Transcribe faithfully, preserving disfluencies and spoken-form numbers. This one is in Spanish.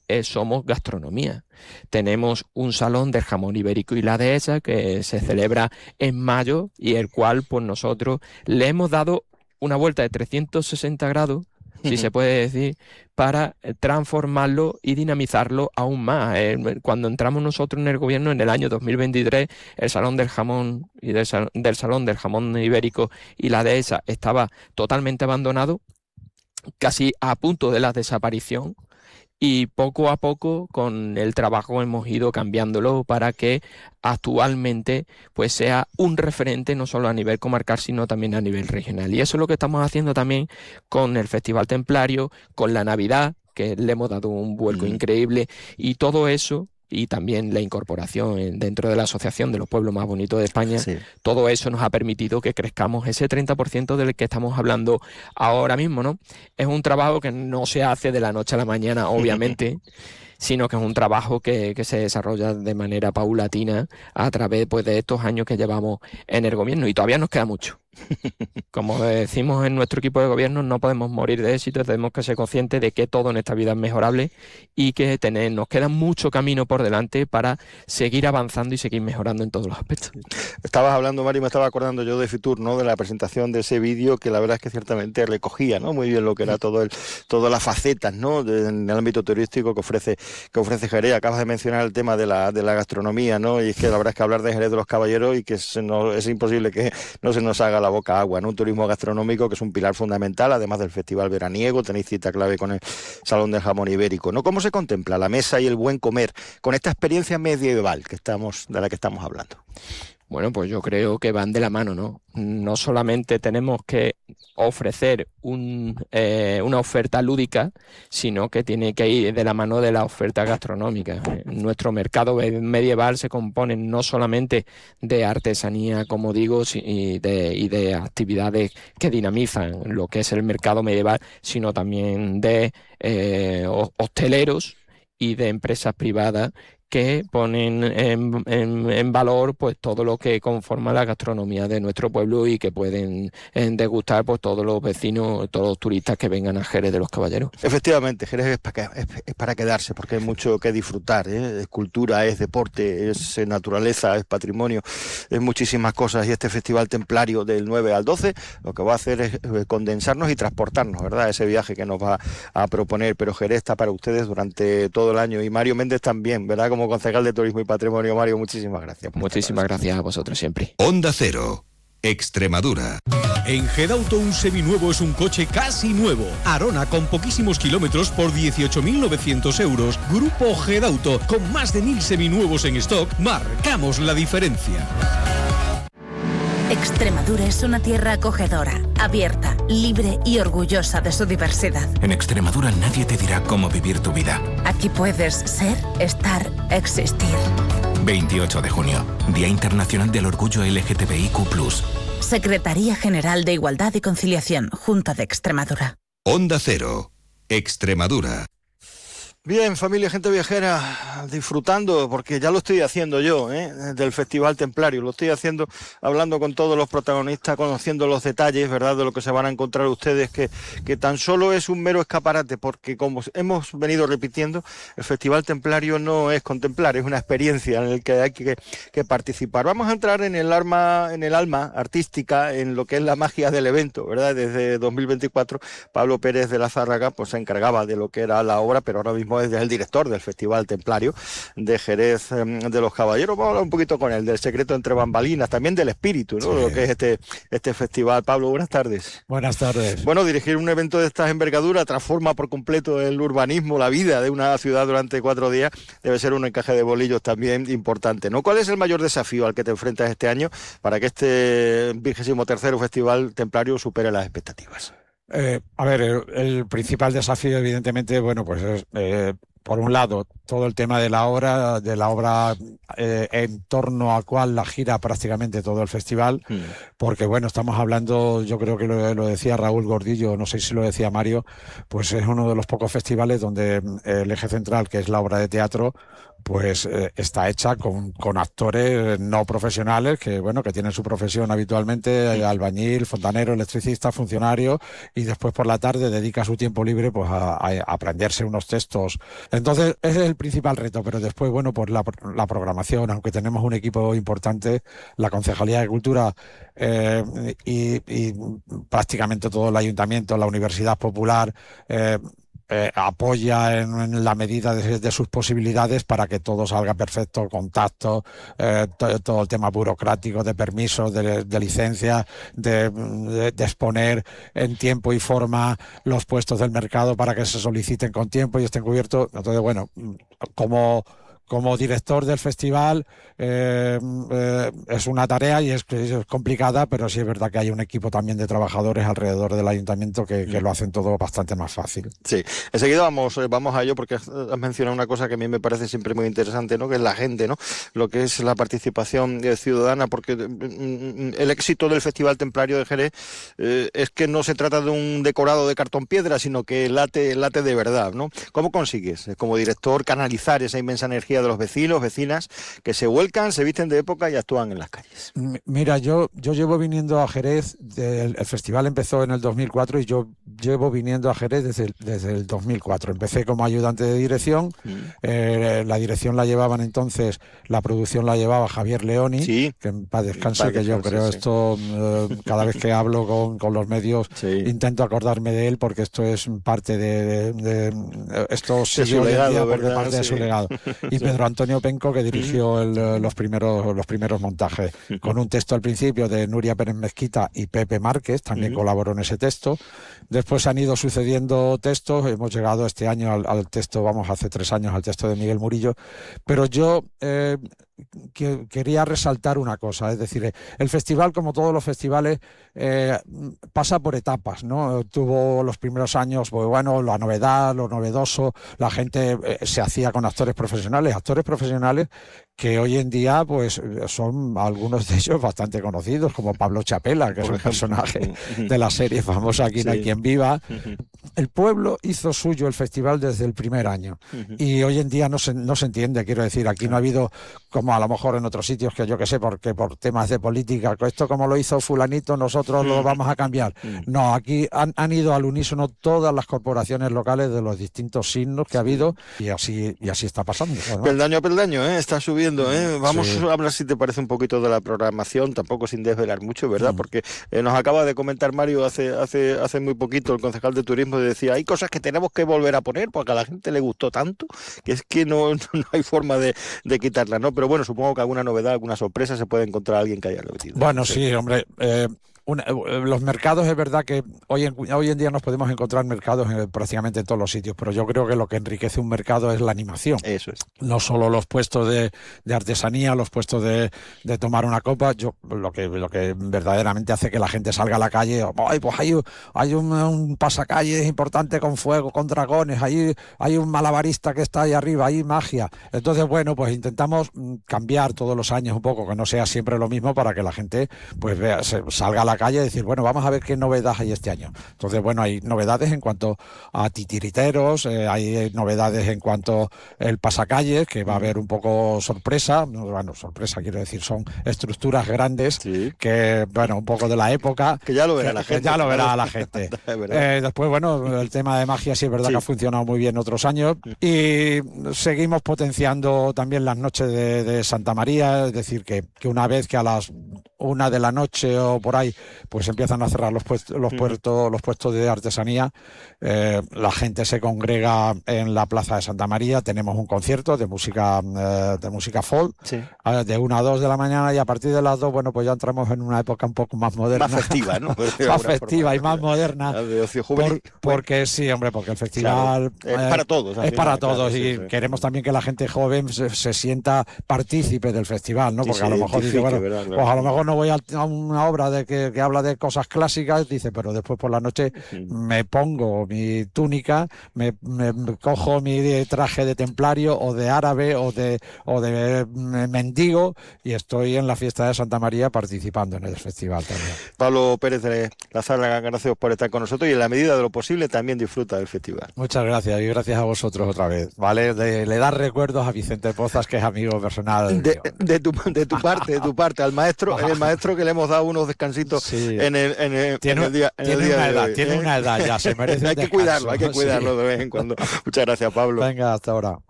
eh, somos gastronomía. Tenemos un salón del jamón ibérico y la dehesa que se celebra en mayo y el cual pues nosotros le hemos dado una vuelta de trescientos sesenta grados, si se puede decir, para transformarlo y dinamizarlo aún más. Cuando entramos nosotros en el gobierno en el año dos mil veintitrés, el Salón del Jamón y del, sal, del Salón del Jamón Ibérico y la dehesa estaba totalmente abandonado, casi a punto de la desaparición. Y poco a poco con el trabajo hemos ido cambiándolo para que actualmente pues sea un referente no solo a nivel comarcal sino también a nivel regional. Y eso es lo que estamos haciendo también con el Festival Templario, con la Navidad, que le hemos dado un vuelco mm. increíble, y todo eso, y también la incorporación dentro de la Asociación de los Pueblos Más Bonitos de España, sí. Todo eso nos ha permitido que crezcamos ese treinta por ciento del que estamos hablando ahora mismo, ¿no? Es un trabajo que no se hace de la noche a la mañana, obviamente, sino que es un trabajo que, que se desarrolla de manera paulatina a través pues, de estos años que llevamos en el gobierno, y todavía nos queda mucho. Como decimos en nuestro equipo de gobierno, no podemos morir de éxito, tenemos que ser conscientes de que todo en esta vida es mejorable y que tener, nos queda mucho camino por delante para seguir avanzando y seguir mejorando en todos los aspectos. Estabas hablando, Mario, me estaba acordando yo de Fitur, ¿no? De la presentación de ese vídeo, que la verdad es que ciertamente recogía, ¿no? Muy bien lo que era todo el, todas las facetas, ¿no? De, en el ámbito turístico que ofrece, que ofrece Jerez. Acabas de mencionar el tema de la, de la gastronomía, ¿no? Y es que la verdad es que hablar de Jerez de los Caballeros y que se nos, es imposible que no se nos haga la boca agua, ¿no? Un turismo gastronómico que es un pilar fundamental, además del festival veraniego, tenéis cita clave con el Salón del Jamón Ibérico, ¿no? ¿Cómo se contempla la mesa y el buen comer con esta experiencia medieval que estamos, de la que estamos hablando? Bueno, pues yo creo que van de la mano, ¿no? No solamente tenemos que ofrecer un, eh, una oferta lúdica, sino que tiene que ir de la mano de la oferta gastronómica. Nuestro mercado medieval se compone no solamente de artesanía, como digo, y de, y de actividades que dinamizan lo que es el mercado medieval, sino también de eh, hosteleros y de empresas privadas que ponen en, en, en valor pues todo lo que conforma la gastronomía de nuestro pueblo y que pueden degustar pues todos los vecinos, todos los turistas que vengan a Jerez de los Caballeros. Efectivamente, Jerez es para, es, es para quedarse, porque hay mucho que disfrutar, ¿eh? Es cultura, es deporte, es naturaleza, es patrimonio, es muchísimas cosas, y este Festival Templario del nueve al doce lo que va a hacer es condensarnos y transportarnos, ¿verdad? Ese viaje que nos va a proponer, pero Jerez está para ustedes durante todo el año, y Mario Méndez también, ¿verdad? Como concejal de Turismo y Patrimonio. Mario, muchísimas gracias. Muchísimas gracias a vosotros siempre. Onda Cero, Extremadura. En Gedauto un seminuevo es un coche casi nuevo. Arona con poquísimos kilómetros por dieciocho mil novecientos euros. Grupo Gedauto, con más de mil seminuevos en stock, marcamos la diferencia. Extremadura es una tierra acogedora, abierta, libre y orgullosa de su diversidad. En Extremadura nadie te dirá cómo vivir tu vida. Aquí puedes ser, estar, existir. veintiocho de junio, Día Internacional del Orgullo L G T B I Q plus. Secretaría General de Igualdad y Conciliación, Junta de Extremadura. Onda Cero, Extremadura. Bien, familia, gente viajera, disfrutando, porque ya lo estoy haciendo yo, ¿eh? Del Festival Templario, lo estoy haciendo hablando con todos los protagonistas, conociendo los detalles, ¿verdad?, de lo que se van a encontrar ustedes, que, que tan solo es un mero escaparate, porque como hemos venido repitiendo, el Festival Templario no es contemplar, es una experiencia en la que hay que, que participar. Vamos a entrar en el alma, en el alma artística, en lo que es la magia del evento, ¿verdad? Desde dos mil veinticuatro, Pablo Pérez de la Zárraga pues se encargaba de lo que era la obra, pero ahora mismo es el director del Festival Templario de Jerez eh, de los Caballeros. Vamos a hablar un poquito con él del secreto entre bambalinas, también del espíritu, ¿no? Sí. Lo que es este, este festival. Pablo, buenas tardes. Buenas tardes. Bueno, dirigir un evento de estas envergaduras transforma por completo el urbanismo, la vida de una ciudad durante cuatro días. Debe ser un encaje de bolillos también importante, ¿no? ¿Cuál es el mayor desafío al que te enfrentas este año para que este vigésimo tercero Festival Templario supere las expectativas? Eh, a ver, el, el principal desafío, evidentemente, bueno, pues es, eh, por un lado, todo el tema de la obra, de la obra eh, en torno a cual la gira prácticamente todo el festival, mm. porque, bueno, estamos hablando, yo creo que lo, lo decía Raúl Gordillo, no sé si lo decía Mario, pues es uno de los pocos festivales donde el eje central, que es la obra de teatro, pues eh, está hecha con, con actores no profesionales que, bueno, que tienen su profesión habitualmente, eh, albañil, fontanero, electricista, funcionario, y después por la tarde dedica su tiempo libre pues a, a, a aprenderse unos textos. Entonces, ese es el principal reto, pero después, bueno, pues la, la programación, aunque tenemos un equipo importante, la Concejalía de Cultura eh, y, y prácticamente todo el ayuntamiento, la Universidad Popular, eh, Eh, apoya en, en la medida de, de sus posibilidades para que todo salga perfecto, contacto, eh, to, todo el tema burocrático de permisos, de, de licencias, de, de, de exponer en tiempo y forma los puestos del mercado para que se soliciten con tiempo y estén cubiertos. Entonces, bueno, como... Como director del festival eh, eh, es una tarea y es, es complicada, pero sí es verdad que hay un equipo también de trabajadores alrededor del ayuntamiento que, que lo hacen todo bastante más fácil. Sí, enseguida vamos, vamos a ello porque has mencionado una cosa que a mí me parece siempre muy interesante, ¿no? Que es la gente, ¿no? Lo que es la participación ciudadana, porque el éxito del Festival Templario de Jerez eh, es que no se trata de un decorado de cartón piedra, sino que late, late de verdad, ¿no? ¿Cómo consigues, como director, canalizar esa inmensa energía de los vecinos, vecinas, que se vuelcan, se visten de época y actúan en las calles? Mira, yo, yo llevo viniendo a Jerez, del, el festival empezó en el dos mil cuatro y yo llevo viniendo a Jerez desde el, desde el dos mil cuatro. Empecé como ayudante de dirección, mm. eh, la dirección la llevaban entonces, la producción la llevaba Javier Leoni, sí. que en paz descanse, paz que yo creo sí. esto, eh, cada vez que hablo con, con los medios, sí. intento acordarme de él porque esto es parte de, de, de esto sigue hoy en día porque parte sí. de su legado. Y sí. Pedro Antonio Penco, que dirigió el, los primeros los primeros montajes, con un texto al principio de Nuria Pérez Mezquita y Pepe Márquez, también uh-huh. colaboró en ese texto. Después han ido sucediendo textos, hemos llegado este año al, al texto, vamos, hace tres años al texto de Miguel Murillo, pero yo eh, que, quería resaltar una cosa, es decir, el festival, como todos los festivales, eh, pasa por etapas, ¿no? Tuvo los primeros años, pues bueno, la novedad, lo novedoso, la gente eh, se hacía con actores profesionales, actores profesionales que hoy en día pues son algunos de ellos bastante conocidos, como Pablo Chapela, que es un personaje de la serie famosa Aquí no hay quien viva. El pueblo hizo suyo el festival desde el primer año y hoy en día no se, no se entiende, quiero decir, aquí no ha habido, como a lo mejor en otros sitios, que yo que sé, porque por temas de política, esto como lo hizo fulanito, nosotros lo vamos a cambiar. No, aquí han, han ido al unísono todas las corporaciones locales de los distintos signos que ha habido y así, y así está pasando, ¿no? Peldaño a peldaño, ¿eh? Está subiendo. ¿Eh? Vamos sí. a hablar, si te parece, un poquito de la programación, tampoco sin desvelar mucho, ¿verdad? Mm. Porque eh, nos acaba de comentar Mario hace hace hace muy poquito, el concejal de turismo, decía, hay cosas que tenemos que volver a poner porque a la gente le gustó tanto que es que no, no hay forma de, de quitarla, ¿no? Pero bueno, supongo que alguna novedad, alguna sorpresa se puede encontrar alguien que haya repetido. Bueno, sí, sí hombre... Eh... Una, los mercados, es verdad que hoy en, hoy en día nos podemos encontrar mercados en, prácticamente en todos los sitios, pero yo creo que lo que enriquece un mercado es la animación. Eso es. No solo los puestos de, de artesanía, los puestos de, de tomar una copa, yo lo que lo que verdaderamente hace que la gente salga a la calle, ay, pues hay, hay un, un pasacalles importante con fuego, con dragones, hay, hay un malabarista que está ahí arriba, hay magia. Entonces, bueno, pues intentamos cambiar todos los años un poco, que no sea siempre lo mismo, para que la gente pues vea, se, salga a la calle y decir, bueno, vamos a ver qué novedad hay este año. Entonces, bueno, hay novedades en cuanto a titiriteros, eh, hay novedades en cuanto al pasacalles, que va a haber un poco sorpresa, bueno, sorpresa quiero decir, son estructuras grandes, sí. que, bueno, un poco de la época. Que ya lo verá que, la gente. ya lo verá la gente. eh, después, bueno, el tema de magia sí es verdad sí. que ha funcionado muy bien otros años y seguimos potenciando también las noches de, de Santa María, es decir, que, que una vez que a las una de la noche o por ahí pues empiezan a cerrar los puestos, los puertos, los puestos de artesanía, eh, la gente se congrega en la Plaza de Santa María, tenemos un concierto de música eh, de música folk, sí. eh, de una a dos de la mañana, y a partir de las dos, bueno, pues ya entramos en una época un poco más moderna. Más festiva, ¿no? Más festiva y más moderna. De ocio juvenil. Por, porque sí, hombre, porque el festival claro. es eh, para todos. Es para todos, claro, y sí, sí. queremos también que la gente joven se, se sienta partícipe del festival, ¿no? Porque sí, a lo mejor dice, bueno, verdad, claro. pues a lo mejor no voy a, a una obra de que de que habla de cosas clásicas, dice, pero después por la noche me pongo mi túnica, me, me, me cojo mi traje de templario o de árabe o de, o de mendigo y estoy en la fiesta de Santa María participando en el festival también. Pablo Pérez de la Zárraga, gracias por estar con nosotros y en la medida de lo posible también disfruta del festival. Muchas gracias y gracias a vosotros otra vez, ¿vale? De, le das recuerdos a Vicente Pozas, que es amigo personal. De, de, tu, de tu parte, de tu parte, al maestro, el maestro que le hemos dado unos descansitos sí. en, el, en, el, tiene, en el día, en tiene el día una de edad, hoy, tiene ¿eh? una edad ya, se merece Hay un que descanso, cuidarlo, hay que cuidarlo sí. de vez en cuando. Muchas gracias, Pablo. Venga, hasta ahora.